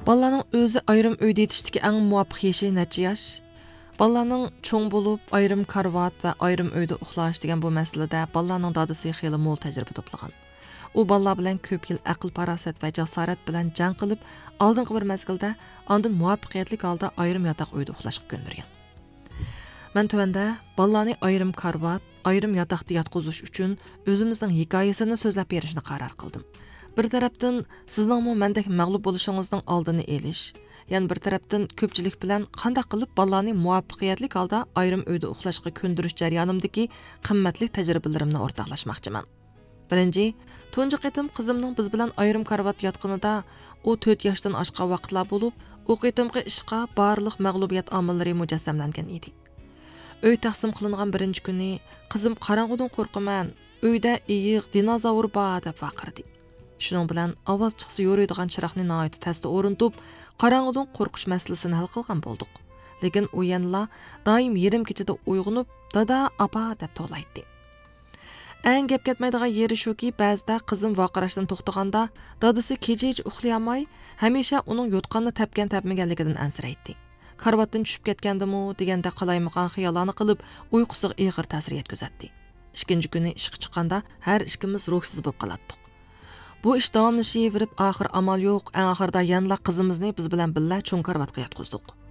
Balalarning o'zi ayrim uyda yetishdagi eng muvofiq yoshi necha yosh? Balalarning cho'ng bo'lib, ayrim karvat va ayrim uyda uxlash degan bu masalada balalarning dadasi xeyli mo'l tajriba to'plagan. U balalar bilan ko'p yil aql parasat va jasorat bilan jang qilib, oldingi bir mezgilda ondan muvaffaqiyatli holda ayrim yotoq uyda uxlashga ko'ndirgan. Men tövəndə balalarni ayrim karvat, ayrim yotoqda yotqizish uchun o'zimizning hikoyasini so'zlab berishni qaror qildim. Bir tarafdan sizningmi mendek mag'lub bo'lishingizning oldini olish, yana bir tarafdan ko'pchilik bilan qanday qilib balalarni muvaffaqiyatli holda ayrim uyda uxlashga ko'ndirish jarayonimdagi qimmatli tajribalarimni o'rtoqlashmoqchiman. Birinchi, tunji qitim qizimning biz bilan ayrim karvat yotqinida u 4 yoshdan oshgan vaqtlar bo'lib, u qitimqi ishqa barliq mag'lubiyat omillari mujassamlangan edi. Uy taqsim qilingan birinchi kuni qizim qorong'udan qo'rqaman, uyda iyiq dinozavr bor deb vaqirdi. Shuning bilan ovoz chiqsa yo'raydigan chiroqni noyat tasda o'rintib, qorong'udan qo'rqish masalasini hal qilgan bo'ldik. Lekin u yanla doim yarim kechada uyg'onib, dada, apa deb to'laydi. Eng gap ketmaydigan yeri shuki, ba'zida qizim vaqirashdan to'xtaganda, dadasi kecha uxlay olmay, hamisha uning yotqanni tapgan-tapmaganligidan ansiraydi. Karvatdan tushib ketgandimi deganda qalaymagan xiyollarni qilib, uyqusiga ig'ir ta'sir yetkazadi. Ikkinchi kuni ishga chiqqanda har ikkimiz ruhsiz bo'lib qolatdik. Bu ish davomlashaverib, oxir amal yo'q, eng oxirida yanla qizimizni biz bilan birga cho'ng karvatga yotqizdik.